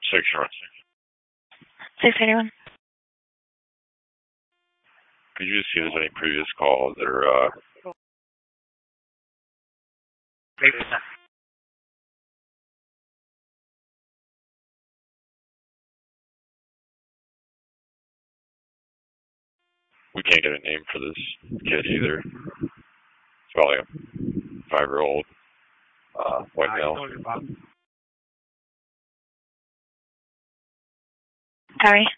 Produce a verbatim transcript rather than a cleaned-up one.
Six short. six eighty-one. Could you just see if there's any previous calls that are, uh... We can't get a name for this kid either. It's probably a five-year-old, uh, white male. Sorry.